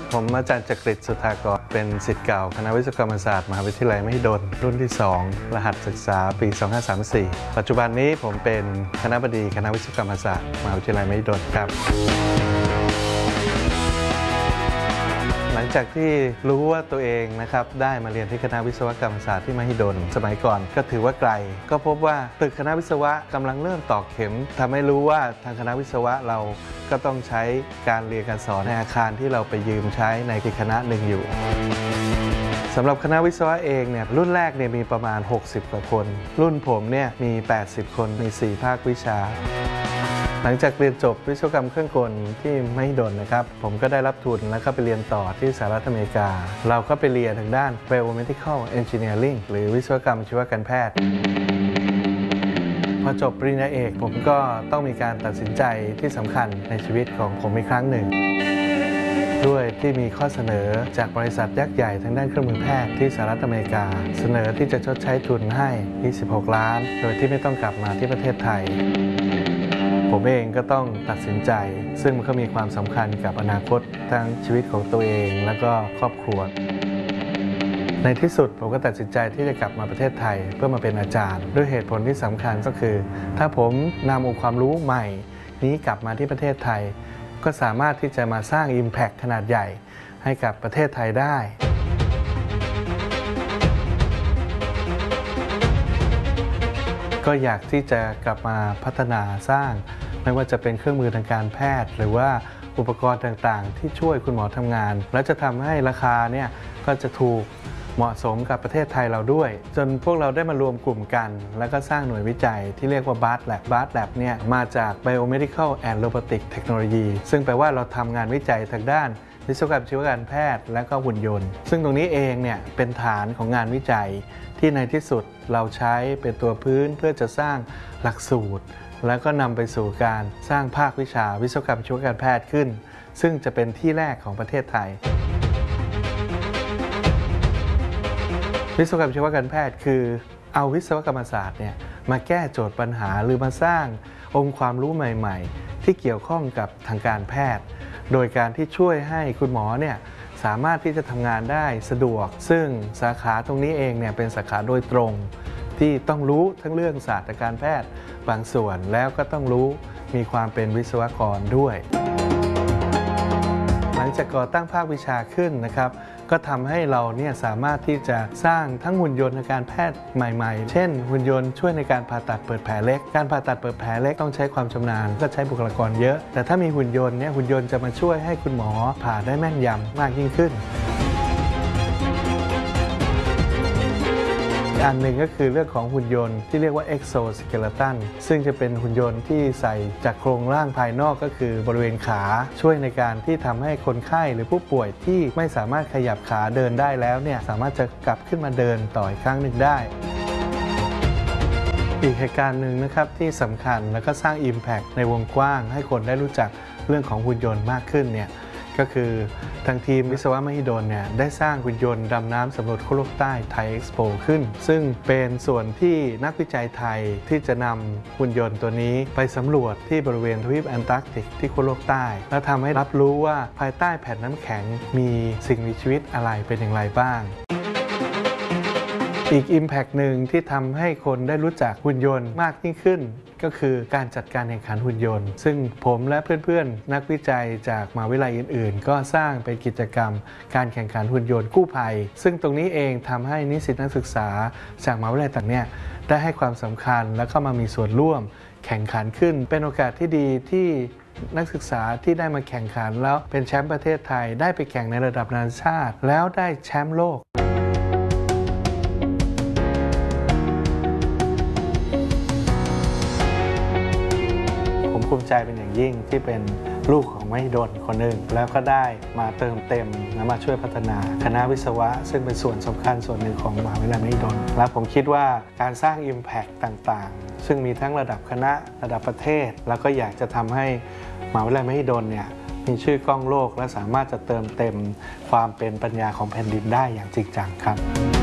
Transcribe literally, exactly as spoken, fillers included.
ผมอาจารย์จักริด สุธากรเป็นศิษย์เก่าคณะวิศวกรรมศาสตร์มหาวิทยาลัยมหิดลรุ่นที่สองรหัสศึกษาปีสองห้าสามสี่ปัจจุบันนี้ผมเป็นคณบดีคณะวิศวกรรมศาสตร์มหาวิทยาลัยมหิดลครับหลังจากที่รู้ว่าตัวเองนะครับได้มาเรียนที่คณะวิศวกรรมศาสตร์ที่มหิดลสมัยก่อนก็ถือว่าไกลก็พบว่าตึกคณะวิศวะกำลังเริ่มตอกเข็มทำให้รู้ว่าทางคณะวิศวะเราก็ต้องใช้การเรียนการสอนในอาคารที่เราไปยืมใช้ในคณะหนึ่งอยู่สำหรับคณะวิศวะเองเนี่ยรุ่นแรกเนี่ยมีประมาณหกสิบกว่าคนรุ่นผมเนี่ยมีแปดสิบคนมีสี่ภาควิชาหลังจากเรียนจบวิศวกรรมเครื่องกลที่มหิดลนะครับผมก็ได้รับทุนแล้วก็ไปเรียนต่อที่สหรัฐอเมริกาเราก็ไปเรียนทางด้าน Biomedical Engineering หรือวิศวกรรมชีวการแพทย์พอจบปริญญาเอกผมก็ต้องมีการตัดสินใจที่สำคัญในชีวิตของผมอีกครั้งหนึ่งด้วยที่มีข้อเสนอจากบริษัทยักษ์ใหญ่ทางด้านเครื่องมือแพทย์ที่สหรัฐอเมริกาเสนอที่จะชดใช้ทุนให้ยี่สิบหกล้านโดยที่ไม่ต้องกลับมาที่ประเทศไทยผมเองก็ต้องตัดสินใจซึ่งมันก็มีความสำคัญกับอนาคตทั้งชีวิตของตัวเองและก็ครอบครัวในที่สุดผมก็ตัดสินใจที่จะกลับมาประเทศไทยเพื่อมาเป็นอาจารย์ด้วยเหตุผลที่สำคัญก็คือถ้าผมนำองค์ความรู้ใหม่นี้กลับมาที่ประเทศไทยก็สามารถที่จะมาสร้าง Impact ขนาดใหญ่ให้กับประเทศไทยได้ก็อยากที่จะกลับมาพัฒนาสร้างไม่ว่าจะเป็นเครื่องมือทางการแพทย์หรือว่าอุปกรณ์ต่างๆที่ช่วยคุณหมอทำงานและจะทำให้ราคาเนี่ยก็จะถูกเหมาะสมกับประเทศไทยเราด้วยจนพวกเราได้มารวมกลุ่มกันแล้วก็สร้างหน่วยวิจัยที่เรียกว่า บาร์ Lab บาร์ Lab เนี่ยมาจาก Biomedical and Robotic Technology ซึ่งแปลว่าเราทำงานวิจัยทางด้านวิศวกรรมชีวการแพทย์และก็หุ่นยนต์ซึ่งตรงนี้เองเนี่ยเป็นฐานของงานวิจัยที่ในที่สุดเราใช้เป็นตัวพื้นเพื่อจะสร้างหลักสูตรแล้วก็นำไปสู่การสร้างภาควิชาวิศวกรรมชีวการแพทย์ขึ้นซึ่งจะเป็นที่แรกของประเทศไทยวิศวกรรมชีวการแพทย์คือเอาวิศวกรรมศาสตร์เนี่ยมาแก้โจทย์ปัญหาหรือมาสร้างองค์ความรู้ใหม่ๆที่เกี่ยวข้องกับทางการแพทย์โดยการที่ช่วยให้คุณหมอเนี่ยสามารถที่จะทำงานได้สะดวกซึ่งสาขาตรงนี้เองเนี่ยเป็นสาขาโดยตรงที่ต้องรู้ทั้งเรื่องศาสตร์การแพทย์บางส่วนแล้วก็ต้องรู้มีความเป็นวิศวกรด้วยหลังจากก่อตั้งภาควิชาขึ้นนะครับก็ทำให้เราเนี่ยสามารถที่จะสร้างทั้งหุ่นยนต์ทางการแพทย์ใหม่ๆเช่นหุ่นยนต์ช่วยในการผ่าตัดเปิดแผลเล็กการผ่าตัดเปิดแผลเล็กต้องใช้ความชำนาญก็ใช้บุคลากรเยอะแต่ถ้ามีหุ่นยนต์เนี่ยหุ่นยนต์จะมาช่วยให้คุณหมอผ่าได้แม่นยำมากยิ่งขึ้นอันหนึ่งก็คือเรื่องของหุ่นยนต์ที่เรียกว่า Exoskeleton ซึ่งจะเป็นหุ่นยนต์ที่ใส่จากโครงร่างภายนอกก็คือบริเวณขาช่วยในการที่ทำให้คนไข้หรือผู้ป่วยที่ไม่สามารถขยับขาเดินได้แล้วเนี่ยสามารถจะกลับขึ้นมาเดินต่ออีกครั้งหนึ่งได้อีกเหตุการณ์หนึ่งนะครับที่สำคัญแล้วก็สร้าง Impact ในวงกว้างให้คนได้รู้จักเรื่องของหุ่นยนต์มากขึ้นเนี่ยก็คือทางทีมวิศวะมหิดลเนี่ยได้สร้างหุ่นยนต์ดำน้ำสำรวจขั้วโลกใต้ไทยเอ็กซ์โปขึ้นซึ่งเป็นส่วนที่นักวิจัยไทยที่จะนำหุ่นยนต์ตัวนี้ไปสำรวจที่บริเวณทวีปแอนตาร์กติกที่ขั้วโลกใต้และทำให้รับรู้ว่าภายใต้แผ่นน้ำแข็งมีสิ่งมีชีวิตอะไรเป็นอย่างไรบ้างอีก Impact หนึ่งที่ทำให้คนได้รู้จักหุ่นยนต์มากยิ่งขึ้นก็คือการจัดการแข่งขันหุ่นยนต์ซึ่งผมและเพื่อนๆนักวิจัยจากมหาวิทยาลัยอื่นๆก็สร้างเป็นกิจกรรมการแข่งขันหุ่นยนต์กู้ภัยซึ่งตรงนี้เองทำให้นิสิตนักศึกษาจากมหาวิทยาลัยต่างเนี่ยได้ให้ความสำคัญและเข้ามามีส่วนร่วมแข่งขันขึ้นเป็นโอกาสที่ดีที่นักศึกษาที่ได้มาแข่งขันแล้วเป็นแชมป์ประเทศไทยได้ไปแข่งในระดับนานาชาติแล้วได้แชมป์โลกภูมิใจเป็นอย่างยิ่งที่เป็นลูกของมหิดลคนหนึ่งแล้วก็ได้มาเติมเต็มและมาช่วยพัฒนาคณะวิศวะซึ่งเป็นส่วนสำคัญส่วนหนึ่งของมหาวิทยาลัยมหิดลและผมคิดว่าการสร้าง Impact ต่างๆซึ่งมีทั้งระดับคณะระดับประเทศแล้วก็อยากจะทำให้มหาวิทยาลัยมหิดลเนี่ยมีชื่อก้องโลกและสามารถจะเติมเต็มความเป็นปัญญาของแผ่นดินได้อย่างจริงจังครับ